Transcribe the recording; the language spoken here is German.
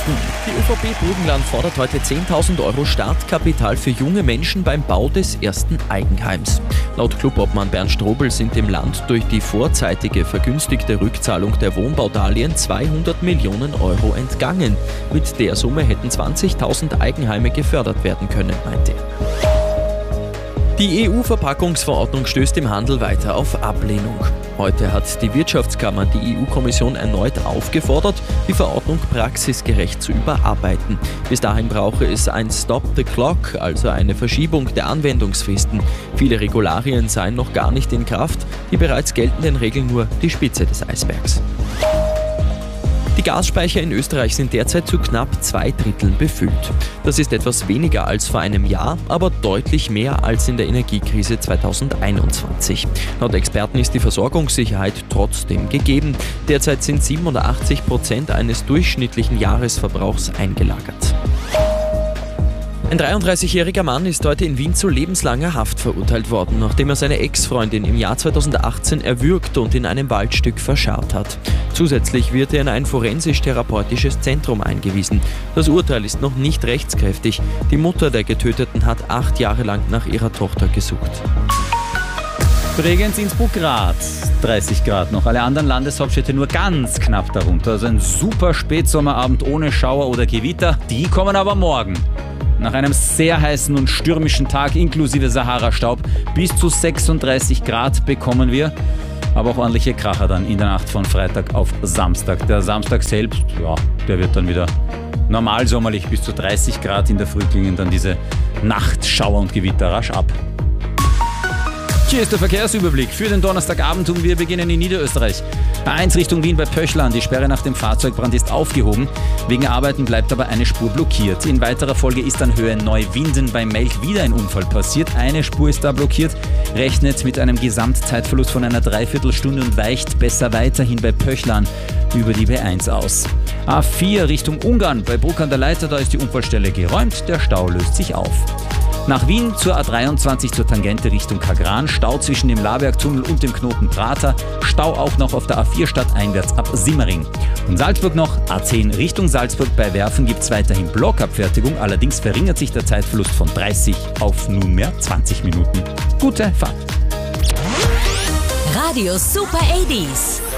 Die ÖVP Burgenland fordert heute 10.000 Euro Startkapital für junge Menschen beim Bau des ersten Eigenheims. Laut Clubobmann Bernd Strobel sind dem Land durch die vorzeitige vergünstigte Rückzahlung der Wohnbaudarlehen 200 Millionen Euro entgangen. Mit der Summe hätten 20.000 Eigenheime gefördert werden können, meinte er. Die EU-Verpackungsverordnung stößt im Handel weiter auf Ablehnung. Heute hat die Wirtschaftskammer die EU-Kommission erneut aufgefordert, die Verordnung praxisgerecht zu überarbeiten. Bis dahin brauche es ein Stop the Clock, also eine Verschiebung der Anwendungsfristen. Viele Regularien seien noch gar nicht in Kraft, die bereits geltenden Regeln nur die Spitze des Eisbergs. Die Gasspeicher in Österreich sind derzeit zu knapp 2/3 befüllt. Das ist etwas weniger als vor einem Jahr, aber deutlich mehr als in der Energiekrise 2021. Laut Experten ist die Versorgungssicherheit trotzdem gegeben. Derzeit sind 87% eines durchschnittlichen Jahresverbrauchs eingelagert. Ein 33-jähriger Mann ist heute in Wien zu lebenslanger Haft verurteilt worden, nachdem er seine Ex-Freundin im Jahr 2018 erwürgt und in einem Waldstück verscharrt hat. Zusätzlich wird er in ein forensisch-therapeutisches Zentrum eingewiesen. Das Urteil ist noch nicht rechtskräftig. Die Mutter der Getöteten hat 8 Jahre lang nach ihrer Tochter gesucht. Bregenz, Innsbruck, Graz, 30 Grad noch. Alle anderen Landeshauptstädte nur ganz knapp darunter. Also ein super Spätsommerabend ohne Schauer oder Gewitter. Die kommen aber morgen. Nach einem sehr heißen und stürmischen Tag inklusive Sahara-Staub bis zu 36 Grad bekommen wir. Aber auch ordentliche Kracher dann in der Nacht von Freitag auf Samstag. Der Samstag selbst, ja, der wird dann wieder normal sommerlich bis zu 30 Grad in der Früh klingen dann diese Nachtschauer und Gewitter rasch ab. Hier ist der Verkehrsüberblick für den Donnerstagabend und wir beginnen in Niederösterreich. A1 Richtung Wien bei Pöchlan. Die Sperre nach dem Fahrzeugbrand ist aufgehoben. Wegen Arbeiten bleibt aber eine Spur blockiert. In weiterer Folge ist an Höhe Neuwinden bei Melk wieder ein Unfall passiert. Eine Spur ist da blockiert, rechnet mit einem Gesamtzeitverlust von einer Dreiviertelstunde und weicht besser weiterhin bei Pöchlan über die B1 aus. A4 Richtung Ungarn bei Bruck an der Leiter, da ist die Unfallstelle geräumt, der Stau löst sich auf. Nach Wien zur A23 zur Tangente Richtung Kagran, Stau zwischen dem Labergtunnel und dem Knoten Prater, Stau auch noch auf der A4 stadteinwärts ab Simmering. Und Salzburg noch, A10 Richtung Salzburg bei Werfen gibt es weiterhin Blockabfertigung, allerdings verringert sich der Zeitverlust von 30 auf nunmehr 20 Minuten. Gute Fahrt! Radio Super 80s.